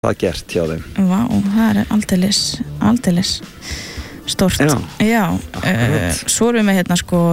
það gert hjá þeim. Vá, það aldeilis stórt. Já, svo erum við með hérna sko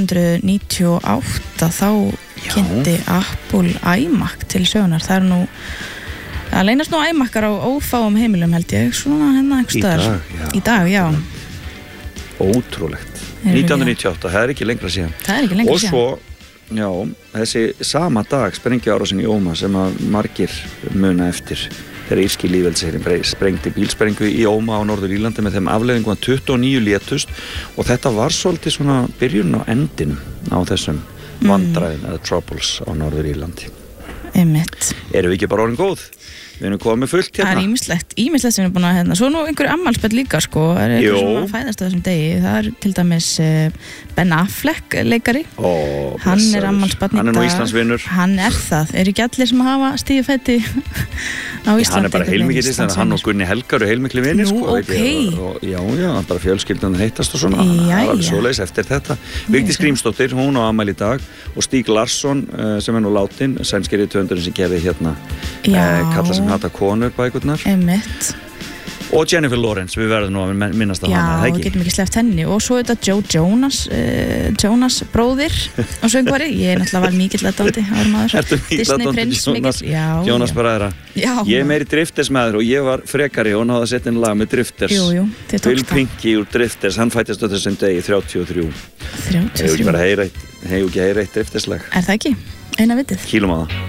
1998 þá kynnti Apple iMac til sögunar. Það nú það leynast nú iMac-ar á ófáum heimilum held ég, svona hérna einhvers staðar. Í dag, já. Ótrúlegt. 1998, það ekki lengra síðan. Og svo, já, þessi sama dag sprengjuárásin í Óma sem að margir muna eftir. Þegar írski lífveldisherinn sprengdi bílsprengu í Óma á Norður-Írlandi með þeim afleiðingum að 29 létust og þetta var svolítið svona byrjun á endinum á þessum vandræðum eða troubles á Norður-Írlandi. Einmitt. Erum við ekki bara orðin góð? Við erum komið með fullt hérna. Það ýmislegt sem við erum búin að hérna. Svo nú einhverju afmælisbörn líka sko, það einhver sem að fæðast á þessum degi. Það til dæmis Ben Affleck leikari. Hann afmælisbarn í dag. Hann nú Íslandsvinur. Hann það. Ekki allir sem hafa stíðu fæti á Íslandi. Hann bara heilmikið Ísland. Hann og Gunni Helgar og heilmikli vinir sko. Já, bara fjölskyldan heitast og svona. Það var alveg svoleiðis eftir þetta. Vigdís Grímsdóttir, hún á afmæli í dag og Stíg Larsson sem nú látin, sænski rithöfundurinn sem gerði hérna kalla sem hata konur bækurnar. Einmitt. Og Jennifer Lawrence, við verðum nú að minnast á hana, Já, við getum ekki sleppt henni. Og svo þetta Joe Jonas bróðir og söngvari. Ég náttúrulega var mikill aðdáandi Disney prins mikill. Jonas bræðra. Ég meiri Drifters með þér og ég var frekari og náði að setja inn lag með Drifters. Phil Pinky úr Drifters, hann fættist á þessum degi 33. Hefur ekki heyra eitt Drifters lag. Er það ekki? Eina vitið. Kýlum á það.